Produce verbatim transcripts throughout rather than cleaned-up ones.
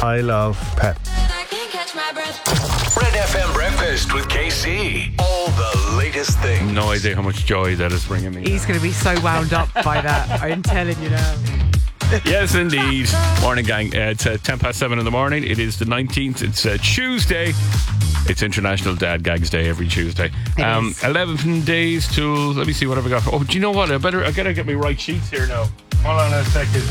I love Pep. Red F M Breakfast with K C. All the latest things. No idea how much joy that is bringing me. He's going to be so wound up by that. I'm telling you now. Yes, indeed. Morning, gang. Uh, it's uh, ten past seven in the morning. It is the nineteenth. It's uh, Tuesday. It's International Dad Gags Day every Tuesday. It Um, is. eleven days till, let me see what have I got. Oh, do you know what? I better, I gotta get my right sheets here now. Hold on a second.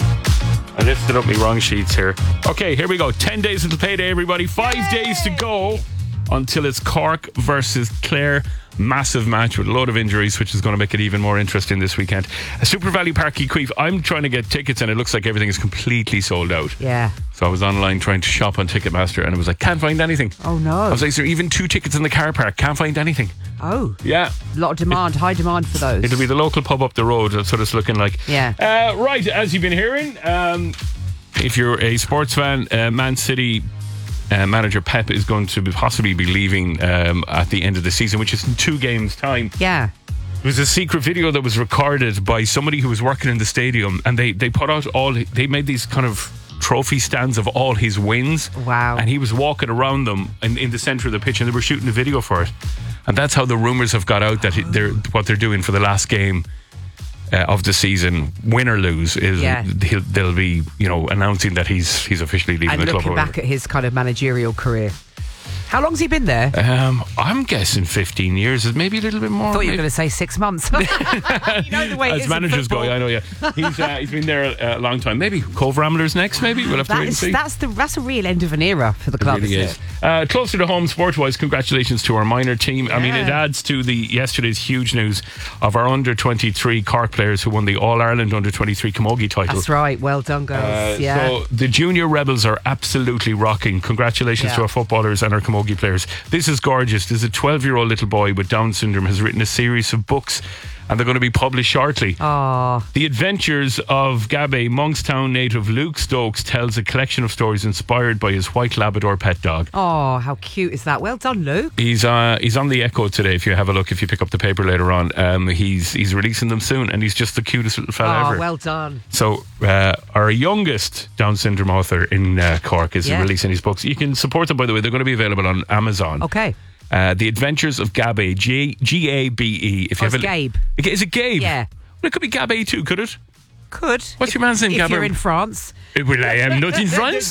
I lifted up my wrong sheets here. Okay, here we go. ten days until payday, everybody. Five Yay! days to go until it's Cork versus Clare. Massive match with a load of injuries, which is going to make it even more interesting this weekend. A Super Valley Park Queef. I'm trying to get tickets and it looks like everything is completely sold out. Yeah. So I was online trying to shop on Ticketmaster and it was like, can't find anything. Oh no. I was like, is there even two tickets in the car park? Can't find anything. Oh. Yeah. A lot of demand, high demand for those. It'll be the local pub up the road. That's what it's looking like. Yeah. Uh, right, as you've been hearing, um, if you're a sports fan, uh, Man City uh, manager Pep is going to be possibly be leaving um, at the end of the season, which is in two games' time. Yeah. It was a secret video that was recorded by somebody who was working in the stadium, and they, they put out all, they made these kind of trophy stands of all his wins. Wow. And he was walking around them in, in the centre of the pitch, and they were shooting a video for it. And that's how the rumours have got out that they're what they're doing for the last game uh, of the season, win or lose, is Yeah. he'll, they'll be, you know, announcing that he's he's officially leaving And the club. looking or back whatever. at his kind of managerial career. How long's he been there? Um, I'm guessing fifteen years, maybe a little bit more. I thought you were maybe. going to say six months. You know the way it As is in managers go, football. yeah, I know, yeah. He's uh, he's been there a, a long time. Maybe Cove Ramblers next. Maybe we'll have to That wait and is, see. that's the that's a real end of an era for the club, It really isn't is. it? Uh, closer to home, sport-wise, congratulations to our minor team. I mean, it Yeah. adds to the yesterday's huge news of our under twenty-three Cork players who won the All-Ireland under twenty-three Camogie title. That's right. Well done, girls. Uh, yeah. So the junior rebels are absolutely rocking. Congratulations Yeah. to our footballers and our camogie players. This is gorgeous. There's a twelve-year-old little boy with Down syndrome has written a series of books, and they're going to be published shortly. Oh, The Adventures of Gabby, Monkstown native Luke Stokes tells a collection of stories inspired by his white Labrador pet dog. oh, how cute is that? Well done, Luke. He's uh, he's on the Echo today. If you have a look, if you pick up the paper later on, um, he's he's releasing them soon, and he's just the cutest little fella Oh, ever. well done. So uh, our youngest Down syndrome author in uh, Cork is Yeah. releasing his books. You can support them, by the way. They're going to be available on Amazon. Okay. Uh, the Adventures of Gabby, G G A B E. If you Oh, have it's a, Gabe. Is it Gabe? Yeah. Well, it could be Gabby too, could it? Could. What's If- your man's name, If Gabby? you're in France. Well, I am not in France.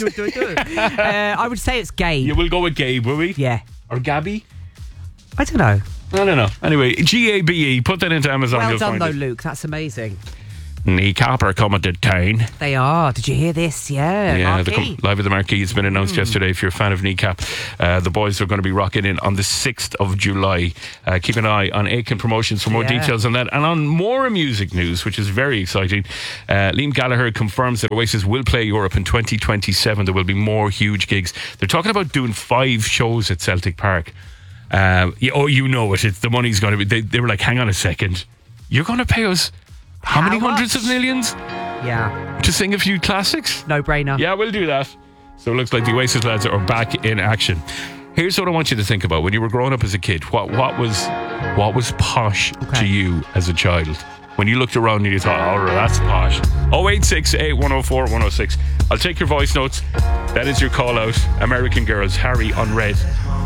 uh, I would say it's Gabe. You will go with Gabe, will we? Yeah. Or Gabby? I don't know. I don't know. Anyway, G A B E. Put that into Amazon. Well you'll done, find though, it. Luke. That's amazing. Kneecap are coming to town. They are. Did you hear this? Yeah. Yeah, the Marquee. com- live at the Marquee. It's been announced yesterday. If you're a fan of Kneecap, uh, the boys are going to be rocking in on the sixth of July. Uh, keep an eye on Aiken Promotions for more Yeah. details on that. And on more music news, which is very exciting, uh, Liam Gallagher confirms that Oasis will play Europe in twenty twenty-seven. There will be more huge gigs. They're talking about doing five shows at Celtic Park. Uh, yeah, oh, you know it. It's, the money's going to be... They, they were like, hang on a second. You're going to pay us how, How many hundreds much? of millions Yeah. to sing a few classics? No brainer. Yeah, we'll do that. So it looks like the Oasis lads are back in action. Here's what I want you to think about. When you were growing up as a kid, what what was what was posh Okay. to you as a child? When you looked around and you thought, oh, that's posh. oh eight six eight, one oh four, one oh six. I'll take your voice notes. That is your call out. American Girls, Harry on Red.